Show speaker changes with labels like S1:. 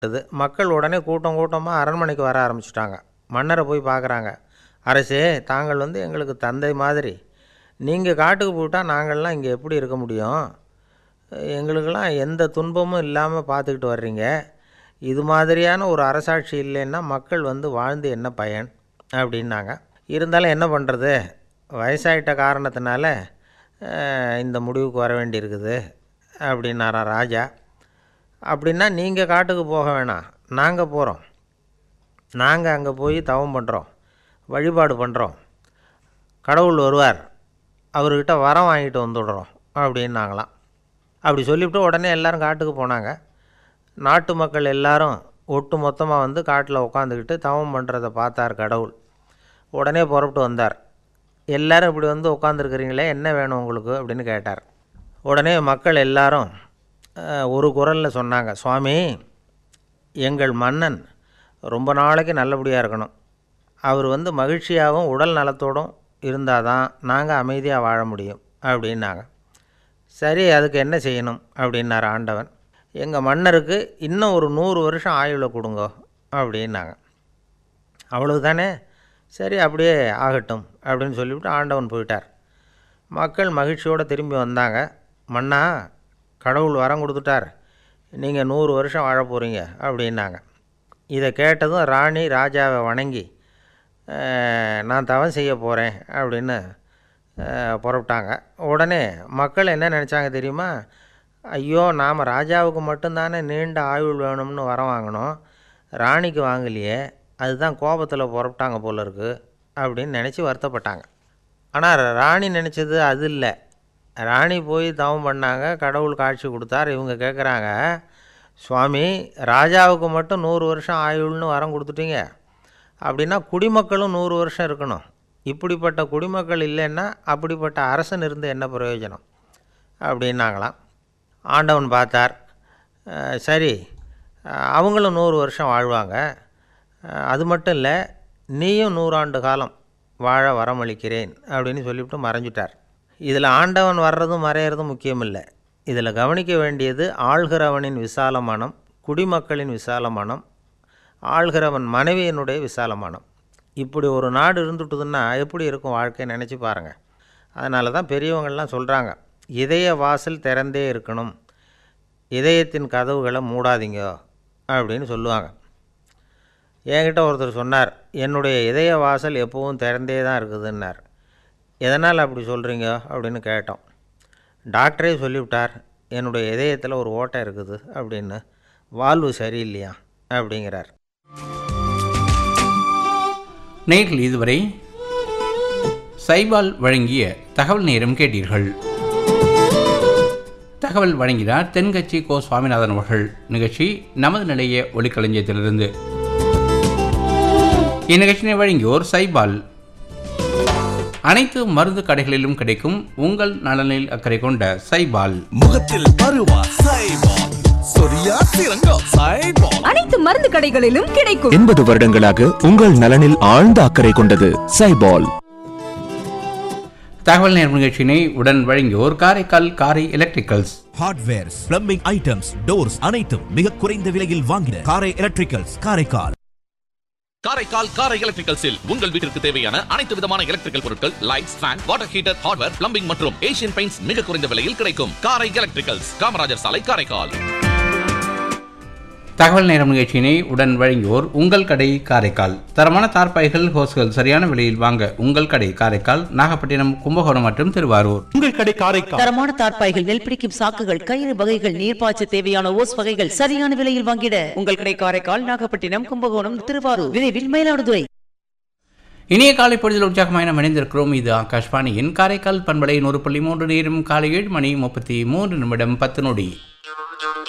S1: மக்கள் உடனே கூட்டம் கூட்டமாக அரண்மனைக்கு வர ஆரம்பிச்சிட்டாங்க. மன்னரை போய் பார்க்குறாங்க. அரசே, தாங்கள் எங்களுக்கு தந்தை மாதிரி. நீங்கள் காட்டுக்கு போயிட்டால் நாங்கள்லாம் இங்கே எப்படி இருக்க முடியும்? எங்களுக்கெல்லாம் எந்த துன்பமும் இல்லாமல் பார்த்துக்கிட்டு வர்றீங்க. இது மாதிரியான ஒரு அரசாட்சி இல்லைன்னா மக்கள் வாழ்ந்து என்ன பயன் அப்படின்னாங்க. இருந்தாலும் என்ன பண்ணுறது, வயசாயிட்ட காரணத்தினால இந்த முடிவுக்கு வர வேண்டியிருக்குது அப்படின்னாரா ராஜா. அப்படின்னா நீங்கள் காட்டுக்கு போக வேணாம், நாங்கள் போகிறோம். நாங்கள் அங்கே போய் தவம் பண்ணுறோம், வழிபாடு பண்ணுறோம். கடவுள் வருவார், அவர்கிட்ட வரம் வாங்கிட்டு வந்துடுறோம் அப்படின்னாங்களாம். அப்படி சொல்லிவிட்டு உடனே எல்லோரும் காட்டுக்கு போனாங்க. நாட்டு மக்கள் எல்லாரும் ஒட்டு மொத்தமாக காட்டில் உட்காந்துக்கிட்டு தவம் பண்ணுறதை பார்த்தார் கடவுள். உடனே புறப்பட்டு வந்தார். எல்லோரும் இப்படி உட்காந்துருக்குறீங்களே, என்ன வேணும் உங்களுக்கு அப்படின்னு கேட்டார். உடனே மக்கள் எல்லாரும் ஒரு குரலில் சொன்னாங்க, சுவாமி, எங்கள் மன்னன் ரொம்ப நாளைக்கு நல்லபடியாக இருக்கணும். அவர் மகிழ்ச்சியாகவும் உடல் நலத்தோடும் இருந்தால் தான் நாங்கள் அமைதியாக வாழ முடியும் அப்படின்னாங்க. சரி, அதுக்கு என்ன செய்யணும் அப்படின்னார் ஆண்டவன். எங்கள் மன்னருக்கு இன்னும் ஒரு 100 வருஷம் ஆயுளை கொடுங்க அப்படின்னாங்க. அவ்வளவு தானே, சரி அப்படியே ஆகட்டும் அப்படின்னு சொல்லிவிட்டு ஆண்டவன் போயிட்டார். மக்கள் மகிழ்ச்சியோடு திரும்பி வந்தாங்க. மன்னா, கடவுள் வரம் கொடுத்துட்டார், நீங்கள் 100 வருஷம் வாழ போகிறீங்க அப்படின்னாங்க. இதை கேட்டதும் ராணி ராஜாவை வணங்கி, நான் தவம் செய்ய போகிறேன் அப்படின்னு புறப்பட்டாங்க. உடனே மக்கள் என்ன நினச்சாங்க தெரியுமா? ஐயோ, நாம் ராஜாவுக்கு மட்டும்தானே நீண்ட ஆயுள் வேணும்னு வரம் வாங்கினோம், ராணிக்கு வாங்கலையே, அதுதான் கோபத்தில் புறப்பட்டாங்க போல இருக்குது அப்படின்னு நினச்சி வருத்தப்பட்டாங்க. ஆனால் ராணி நினச்சது அது இல்லை. ராணி போய் தவம் பண்ணாங்க, கடவுள் காட்சி கொடுத்தார். இவங்க கேட்குறாங்க, சுவாமி, ராஜாவுக்கு மட்டும் 100 வருஷம் ஆயுள்னு வரம் கொடுத்துட்டீங்க, அப்படின்னா குடிமக்களும் 100 வருஷம் இருக்கணும். இப்படிப்பட்ட குடிமக்கள் இல்லைன்னா அப்படிப்பட்ட அரசன் இருந்து என்ன பிரயோஜனம் அப்படின்னாங்களாம். ஆண்டவன் பார்த்தார், சரி அவங்களும் 100 வருஷம் வாழ்வாங்க, அது மட்டும் இல்லை, நீயும் 100 ஆண்டு காலம் வாழ வரமளிக்கிறேன் அப்படின்னு சொல்லிவிட்டு மறைஞ்சிட்டார். இதில் ஆண்டவன் வர்றதும் மறையிறதும் முக்கியம் இல்லை. இதில் கவனிக்க வேண்டியது ஆள்கிறவனின் விசால மனம், குடிமக்களின் விசால மனம், ஆள்கிறவன் மனைவியினுடைய விசால மனம். இப்படி ஒரு நாடு இருந்துட்டுதுன்னா எப்படி இருக்கும் வாழ்க்கை நினச்சி பாருங்கள். அதனால தான் பெரியவங்கள்லாம் சொல்கிறாங்க, இதய வாசல் திறந்தே இருக்கணும், இதயத்தின் கதவுகளை மூடாதீங்க அப்படின்னு சொல்லுவாங்க. என்கிட்ட ஒருத்தர் சொன்னார், என்னுடைய இதய வாசல் எப்போவும் திறந்தே தான் இருக்குதுன்னார். எதனால் அப்படி சொல்கிறீங்க அப்படின்னு கேட்டோம். டாக்டரே சொல்லிவிட்டார், என்னுடைய இதயத்தில் ஒரு ஓட்டை இருக்குது அப்படின்னு, வால்வு சரியில்லையா அப்படிங்கிறார்.
S2: நேரில் இதுவரை சைபால் வழங்கிய தகவல் நேரம் கேட்டீர்கள். தகவல் வழங்கினார் தென்கட்சி கோ சுவாமிநாதன் அவர்கள். நிகழ்ச்சி நமது நிலைய ஒளிக்களஞ்சியத்திலிருந்து. இந்நிகழ்ச்சியை வழங்கியோர் சைபால். அனைத்து மருந்து கடைகளிலும் கிடைக்கும் உங்கள் நலனில் அக்கறை கொண்ட சைபால்.
S3: முகத்தில் பருவா சைபால், சொரியா சிறங்கா சைபால்,
S4: அனைத்து மருந்து கடைகளிலும் கிடைக்கும்.
S5: 80 வருடங்களாக உங்கள் நலனில் ஆழ்ந்த அக்கறை கொண்டது சைபால்.
S2: தகவல் நேரம் நிகழ்ச்சியினை உடன் வழங்கியோர் காரைக்கால் காரை electricals.
S3: Hardwares, plumbing items, doors அனைத்தும் மிக குறைந்த விலையில் வாங்கின காரை எலக்ட்ரிக்கல்ஸ் காரைக்கால்.
S6: காரைக்கால் காரை எலக்ட்ரிக்கல்ஸில் உங்கள் வீட்டிற்கு தேவையான அனைத்து விதமான எலக்ட்ரிக்கல் பொருட்கள், lights, fan, water heater, hardware, plumbing மற்றும் ஏசியன் பெயிண்ட்ஸ் மிக குறைந்த விலையில் கிடைக்கும். காரை எலக்ட்ரிக்கல்ஸ், காமராஜர் சாலை, காரைக்கால்.
S2: தகவல் நேரம் நிகழ்ச்சியினை உடன் வழங்கியோர் உங்கள் கடை காரைக்கால். தரமான தார்பாய்கள், ஹோஸ்கள் சரியான விலையில் வாங்க உங்கள் கடை காரைக்கால், நாகப்பட்டினம், கும்பகோணம் மற்றும் திருவாரூர்.
S7: உங்கள் கடை காரைக்கால்.
S8: தரமான தார்பாய்கள், நெல் பிடிக்கும் சாக்குகள், கயிறு வகைகள், நீர்ப்பாய்ச்ச தேவையான ஓஸ் வகைகள் சரியான விலையில் வாங்கிட உங்கள் கடை காரைக்கால், நாகப்பட்டினம், கும்பகோணம், திருவாரூர், விரைவில் மயிலாடுதுறை.
S2: இனிய காலை பொழுதில் உற்சாகமாக இணைந்திருக்கிறோம். இது ஆகாஷ்வாணியின் காரைக்கால் பண்பலை 100.3 நேரம் காலை 7 மணி 33 நிமிடம் 10 நொடி.